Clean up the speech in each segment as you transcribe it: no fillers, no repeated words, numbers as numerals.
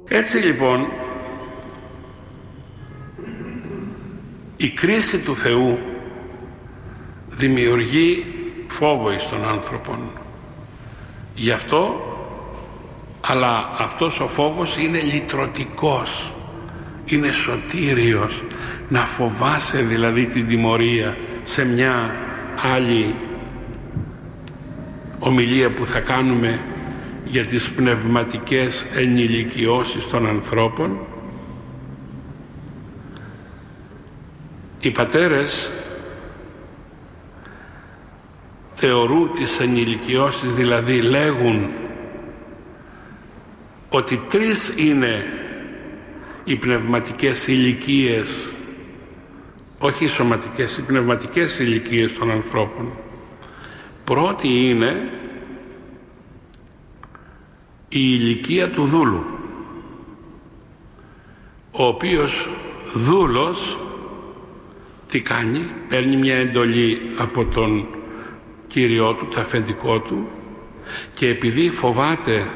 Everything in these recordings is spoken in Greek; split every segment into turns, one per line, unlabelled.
Έτσι λοιπόν, η κρίση του Θεού δημιουργεί φόβο εις τον άνθρωπον. Γι' αυτό, αλλά αυτός ο φόβος είναι λυτρωτικός, είναι σωτήριος. Να φοβάσαι δηλαδή την τιμωρία. Σε μια άλλη ομιλία που θα κάνουμε για τις πνευματικές ενηλικιώσεις των ανθρώπων, οι πατέρες θεωρούν τις ενηλικιώσεις, δηλαδή λέγουν ότι 3 είναι οι πνευματικές ηλικίες, όχι οι σωματικές, οι πνευματικές ηλικίες των ανθρώπων. Πρώτη είναι η ηλικία του δούλου, ο οποίος δούλος τι κάνει? Παίρνει μια εντολή από τον κύριό του, το αφεντικό του, και επειδή φοβάται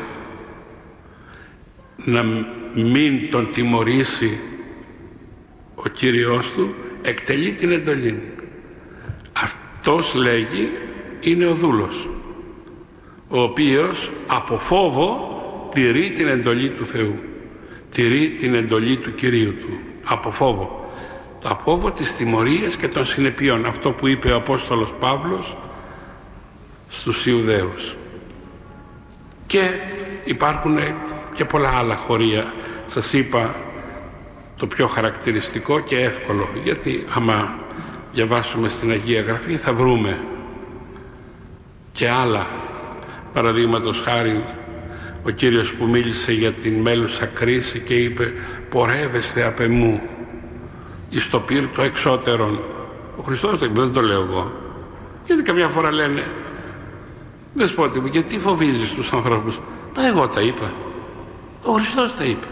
να μην τον τιμωρήσει ο κύριός του, εκτελεί την εντολή. Αυτός, λέγει, είναι ο δούλος, ο οποίος από φόβο τηρεί την εντολή του Θεού, τηρεί την εντολή του Κυρίου του, από φόβο. Το φόβο της τιμωρίας και των συνεπειών, αυτό που είπε ο Απόστολος Παύλος στους Ιουδαίους. Και υπάρχουν και πολλά άλλα χωρία. Σας είπα το πιο χαρακτηριστικό και εύκολο, γιατί άμα διαβάσουμε στην Αγία Γραφή θα βρούμε και άλλα. Παραδείγματος χάριν, ο Κύριος που μίλησε για την μέλουσα κρίση και είπε «Πορεύεστε απ' εμού εις το πύρτο εξώτερον». Ο Χριστός το είπε, δεν το λέω εγώ. Γιατί καμιά φορά λένε «Δεσπότη μου, γιατί φοβίζεις τους ανθρώπους?» Εγώ τα είπα. Ο Χριστός τα είπε.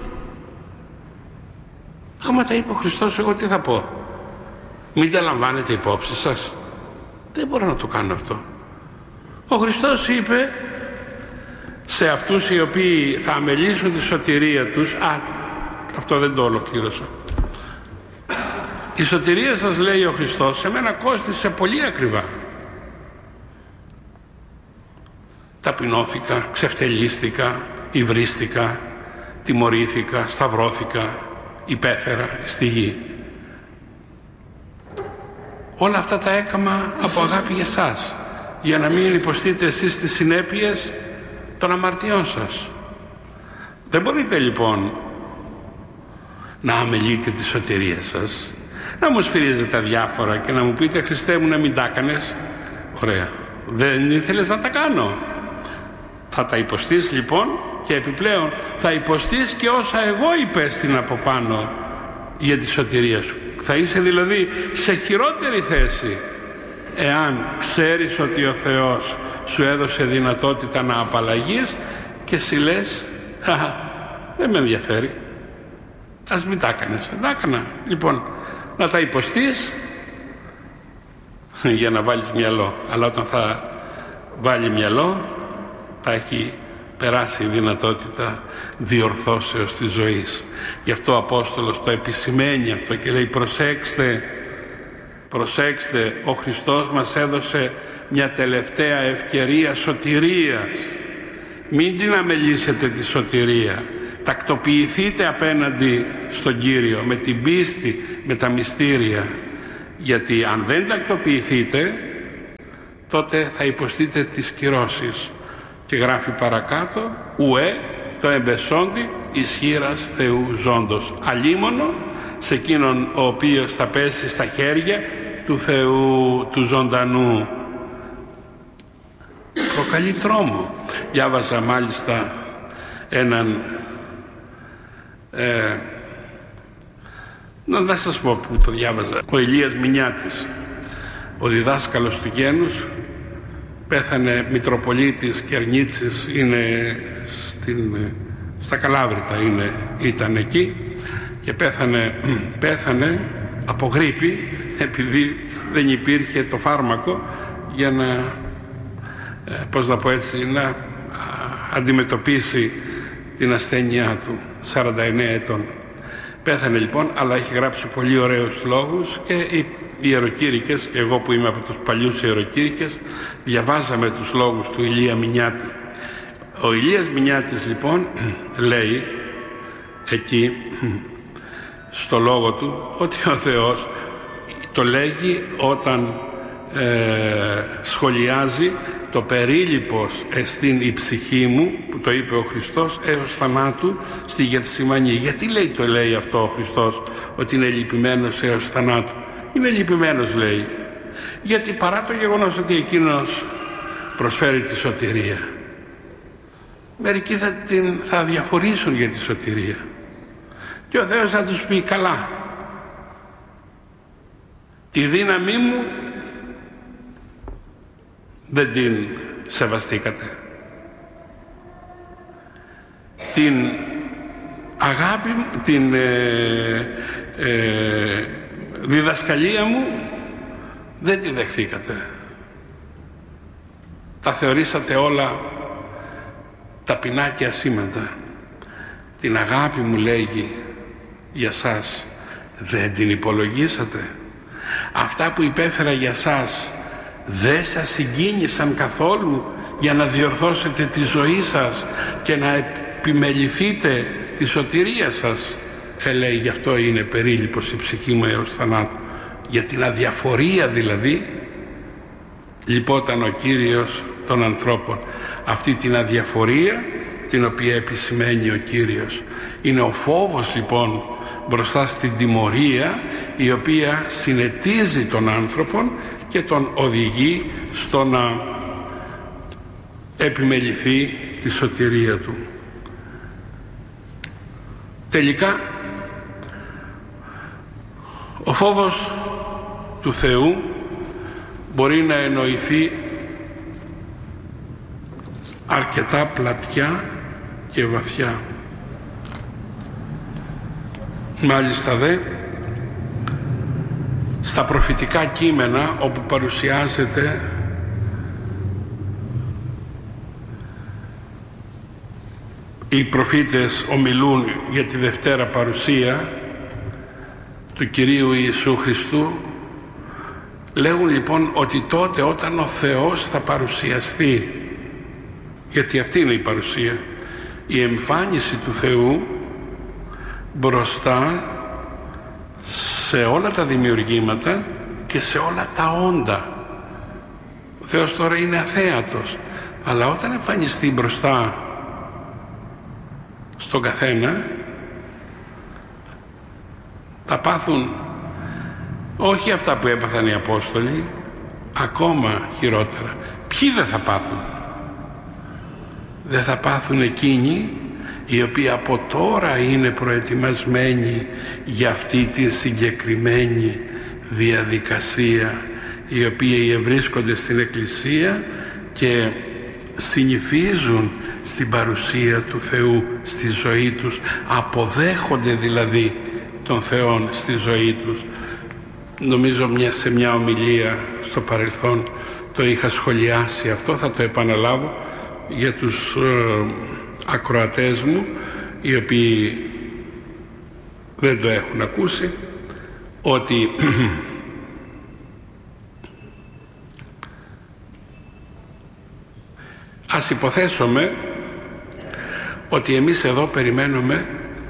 Άμα τα είπε ο Χριστός, εγώ τι θα πω? Μην τα λαμβάνετε υπόψη σας? Δεν μπορώ να το κάνω αυτό. Ο Χριστός είπε σε αυτούς οι οποίοι θα αμελήσουν τη σωτηρία τους, αυτό δεν το ολοκλήρωσα. Η σωτηρία σας, λέει ο Χριστός, σε μένα κόστησε πολύ ακριβά. Ταπεινώθηκα, ξεφτελίστηκα, υβρίστηκα, τιμωρήθηκα, σταυρώθηκα, υπέφερα στη γη. Όλα αυτά τα έκανα από αγάπη για σας, για να μην υποστείτε εσείς τις συνέπειες των αμαρτιών σας. Δεν μπορείτε λοιπόν να αμελείτε τη σωτηρία σας, να μου σφυρίζετε διάφορα και να μου πείτε «Χριστέ μου, να μην τα έκανες». Ωραία, δεν ήθελες να τα κάνω. Θα τα υποστείς λοιπόν, και επιπλέον θα υποστείς και όσα εγώ υπέστηνα από πάνω για τη σωτηρία σου. Θα είσαι δηλαδή σε χειρότερη θέση εάν ξέρεις ότι ο Θεός σου έδωσε δυνατότητα να απαλλαγείς και εσύ λες δεν με ενδιαφέρει, ας μην τα έκανες. Τα έκανα. Λοιπόν, να τα υποστείς για να βάλεις μυαλό, αλλά όταν θα βάλει μυαλό θα έχει περάσει η δυνατότητα διορθώσεως της ζωής. Γι' αυτό ο Απόστολος το επισημαίνει αυτό και λέει προσέξτε, ο Χριστός μας έδωσε μια τελευταία ευκαιρία σωτηρίας. Μην την αμελήσετε τη σωτηρία. Τακτοποιηθείτε απέναντι στον Κύριο με την πίστη, με τα μυστήρια. Γιατί αν δεν τακτοποιηθείτε, τότε θα υποστείτε τις κυρώσεις. Και γράφει παρακάτω «Ουέ το εμπεσόντι ισχύρας Θεού ζώντος, αλίμονο σε εκείνον ο οποίος θα πέσει στα χέρια του Θεού του ζωντανού». Προκαλεί τρόμο. Διάβαζα μάλιστα έναν να δεν σας πω που το διάβαζα, ο Ηλίας Μινιάτης, ο διδάσκαλος του Γένους, πέθανε Μητροπολίτης Κερνίτσης, είναι στα Καλάβρητα, ήταν εκεί και πέθανε από γρίπη, επειδή δεν υπήρχε το φάρμακο για να πώς να πω έτσι, να αντιμετωπίσει την ασθένειά του. 49 ετών. Πέθανε λοιπόν, αλλά έχει γράψει πολύ ωραίους λόγους και οι ιεροκήρυκες, και εγώ που είμαι από τους παλιούς ιεροκήρυκες, διαβάζαμε τους λόγους του Ηλία Μηνιάτη. Ο Ηλίας Μηνιάτης λοιπόν λέει εκεί στο λόγο του ότι ο Θεός το λέγει όταν σχολιάζει το περίλυπος εστίν η ψυχή μου, που το είπε ο Χριστός, έως θανάτου στη Γεθσιμανή. Γιατί λέει αυτό ο Χριστός, ότι είναι λυπημένος έως θανάτου? Είναι λυπημένος, λέει, γιατί παρά το γεγονός ότι εκείνος προσφέρει τη σωτηρία, μερικοί θα διαφορήσουν για τη σωτηρία και ο Θεός θα τους πει: καλά, τη δύναμή μου δεν την σεβαστήκατε, την αγάπη, την διδασκαλία μου δεν τη δεχθήκατε, τα θεωρήσατε όλα ταπεινά και ασήμαντα. Την αγάπη μου, λέγει, για σας δεν την υπολογίσατε. Αυτά που υπέφερα για σας δεν σας συγκίνησαν καθόλου για να διορθώσετε τη ζωή σας και να επιμεληθείτε τη σωτηρία σας? Λέει, γι' αυτό είναι περίλυπος η ψυχή μου έως θανάτου. Για την αδιαφορία δηλαδή λυπόταν ο Κύριος των ανθρώπων. Αυτή την αδιαφορία την οποία επισημαίνει ο Κύριος. Είναι ο φόβος λοιπόν μπροστά στην τιμωρία, η οποία συνετίζει τον άνθρωπον και τον οδηγεί στο να επιμεληθεί τη σωτηρία του. Τελικά ο φόβος του Θεού μπορεί να εννοηθεί αρκετά πλατιά και βαθιά. Μάλιστα στα προφητικά κείμενα όπου παρουσιάζεται οι προφήτες ομιλούν για τη Δευτέρα παρουσία του Κυρίου Ιησού Χριστού, λέγουν λοιπόν ότι τότε όταν ο Θεός θα παρουσιαστεί, γιατί αυτή είναι η παρουσία, η εμφάνιση του Θεού μπροστά σε όλα τα δημιουργήματα και σε όλα τα όντα. Ο Θεός τώρα είναι αθέατος, αλλά όταν εμφανιστεί μπροστά στον καθένα, θα πάθουν όχι αυτά που έπαθαν οι Απόστολοι, ακόμα χειρότερα. Ποιοι δεν θα πάθουν? Δεν θα πάθουν εκείνοι οι οποίοι από τώρα είναι προετοιμασμένοι για αυτή τη συγκεκριμένη διαδικασία, οι οποίοι ευρίσκονται στην Εκκλησία και συνηθίζουν στην παρουσία του Θεού στη ζωή τους, αποδέχονται δηλαδή τον Θεό στη ζωή τους. Νομίζω σε μια ομιλία στο παρελθόν το είχα σχολιάσει αυτό, θα το επαναλάβω για τους ακροατές μου οι οποίοι δεν το έχουν ακούσει, ότι ας υποθέσουμε ότι εμείς εδώ περιμένουμε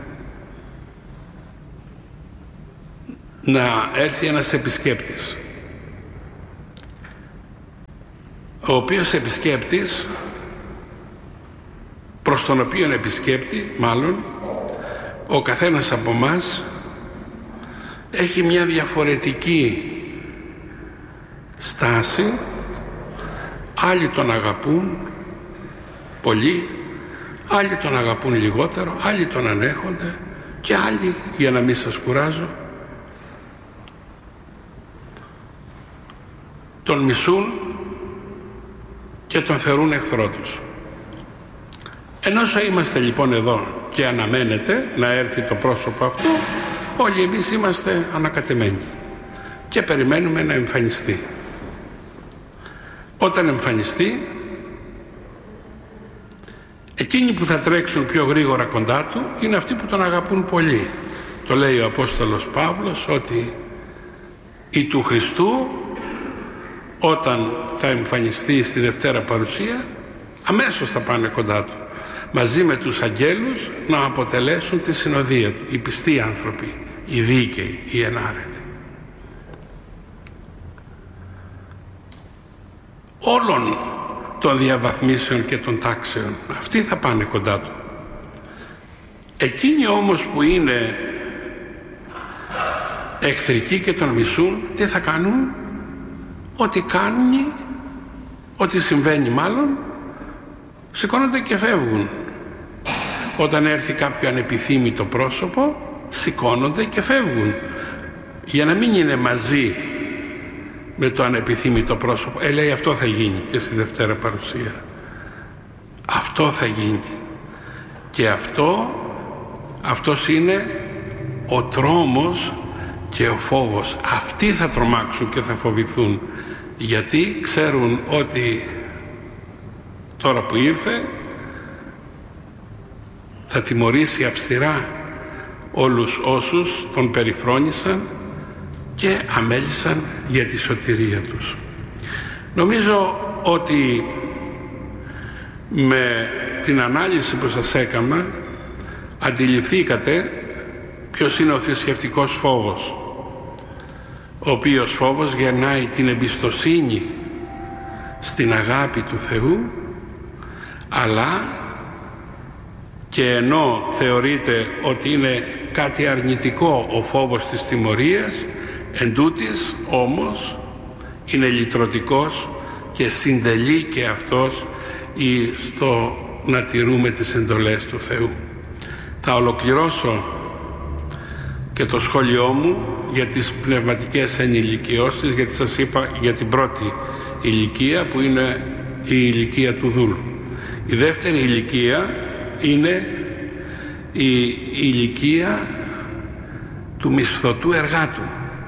να έρθει ένας επισκέπτης, ο οποίος επισκέπτης, προς τον οποίον επισκέπτη μάλλον ο καθένας από μας έχει μια διαφορετική στάση. Άλλοι τον αγαπούν πολύ, άλλοι τον αγαπούν λιγότερο, άλλοι τον ανέχονται και άλλοι, για να μην σας κουράζω, τον μισούν και τον θεωρούν εχθρό τους. Ενώ είμαστε λοιπόν εδώ και αναμένεται να έρθει το πρόσωπο αυτό, όλοι εμείς είμαστε ανακατεμένοι και περιμένουμε να εμφανιστεί. Όταν εμφανιστεί, Εκείνοι που θα τρέξουν πιο γρήγορα κοντά του είναι αυτοί που τον αγαπούν πολύ. Το λέει ο Απόστολος Παύλος ότι η του Χριστού όταν θα εμφανιστεί στη Δευτέρα Παρουσία αμέσως θα πάνε κοντά του μαζί με τους αγγέλους να αποτελέσουν τη συνοδεία του, οι πιστοί άνθρωποι, οι δίκαιοι, οι ενάρετοι. Όλων των διαβαθμίσεων και των τάξεων αυτοί θα πάνε κοντά του. Εκείνοι όμως που είναι εχθρικοί και τον μισούν, τι θα κάνουν? Ό,τι συμβαίνει μάλλον, σηκώνονται και φεύγουν. Όταν έρθει κάποιο ανεπιθύμητο πρόσωπο, σηκώνονται και φεύγουν για να μην είναι μαζί με το ανεπιθύμητο πρόσωπο. Λέει αυτό θα γίνει και στη Δευτέρα Παρουσία. Αυτό θα γίνει. Και αυτός είναι ο τρόμος και ο φόβος. Αυτοί θα τρομάξουν και θα φοβηθούν, γιατί ξέρουν ότι τώρα που ήρθε θα τιμωρήσει αυστηρά όλους όσους τον περιφρόνησαν και αμέλησαν για τη σωτηρία τους. Νομίζω ότι με την ανάλυση που σας έκανα αντιληφθήκατε ποιος είναι ο θρησκευτικός φόβος, ο οποίος φόβος γεννάει την εμπιστοσύνη στην αγάπη του Θεού, αλλά και ενώ θεωρείται ότι είναι κάτι αρνητικό ο φόβος της τιμωρίας, εντούτοις όμως είναι λυτρωτικός και συντελεί και αυτός στο να τηρούμε τις εντολές του Θεού. Θα ολοκληρώσω και το σχόλιο μου για τις πνευματικές ενηλικιώσεις, γιατί σας είπα για την πρώτη ηλικία που είναι η ηλικία του δούλου. Η δεύτερη ηλικία είναι η ηλικία του μισθωτού εργάτου.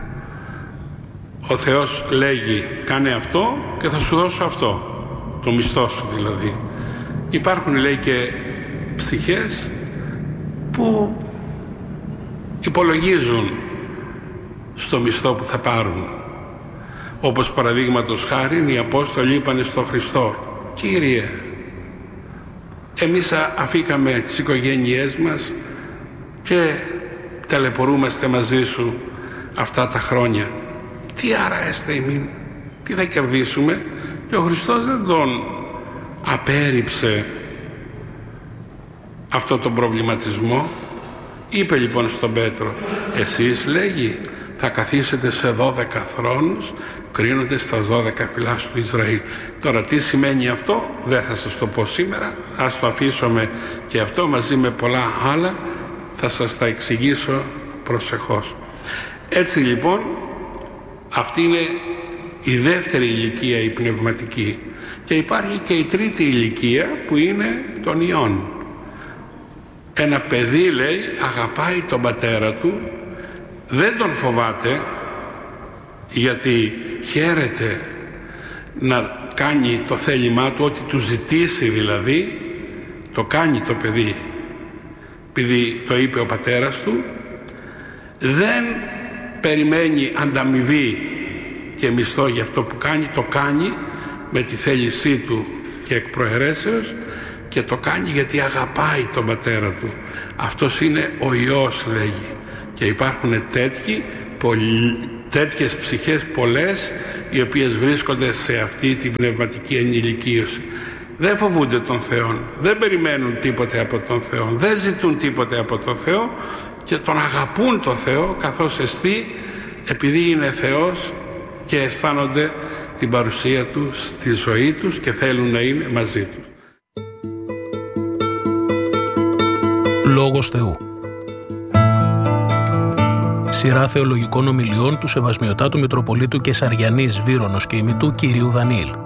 Ο Θεός λέγει κάνε αυτό και θα σου δώσω αυτό, το μισθό σου δηλαδή. Υπάρχουν λέει και ψυχές που υπολογίζουν στο μισθό που θα πάρουν, όπως παραδείγματος χάριν οι Απόστολοι είπανε στο Χριστό Κύριε, εμείς αφήκαμε τις οικογένειές μας και ταλαιπωρούμαστε μαζί σου αυτά τα χρόνια, τι άρα έστε ημίν, τι θα κερδίσουμε? Και ο Χριστός δεν τον απέρριψε αυτό τον προβληματισμό. Είπε λοιπόν στον Πέτρο, εσείς λέγει θα καθίσετε σε 12 θρόνους κρίνοντες στα 12 φυλάς του Ισραήλ. Τώρα τι σημαίνει αυτό δεν θα σας το πω σήμερα, ας το αφήσουμε και αυτό μαζί με πολλά άλλα θα σας τα εξηγήσω προσεχώς. Έτσι λοιπόν αυτή είναι η δεύτερη ηλικία η πνευματική, και υπάρχει και η τρίτη ηλικία που είναι των ιών. Ένα παιδί λέει αγαπάει τον πατέρα του, δεν τον φοβάται γιατί χαίρεται να κάνει το θέλημά του, ό,τι του ζητήσει δηλαδή το κάνει το παιδί, επειδή το είπε ο πατέρας του, δεν περιμένει ανταμοιβή και μισθό για αυτό που κάνει, το κάνει με τη θέλησή του και εκ προαιρέσεως, και το κάνει γιατί αγαπάει τον πατέρα του. Αυτός είναι ο Υιός λέγει, και υπάρχουν τέτοιες ψυχές πολλές οι οποίες βρίσκονται σε αυτή την πνευματική ενηλικίωση. Δεν φοβούνται τον Θεό, δεν περιμένουν τίποτε από τον Θεό, δεν ζητούν τίποτε από τον Θεό και τον αγαπούν τον Θεό καθώς εστί, επειδή είναι Θεός και αισθάνονται την παρουσία Του στη ζωή τους και θέλουν να είναι μαζί Του.
Λόγος Θεού. Σειρά θεολογικών ομιλιών του Σεβασμιωτάτου Μητροπολίτου Κεσαριανής Βύρονος και ημιτού κυρίου Δανιήλ.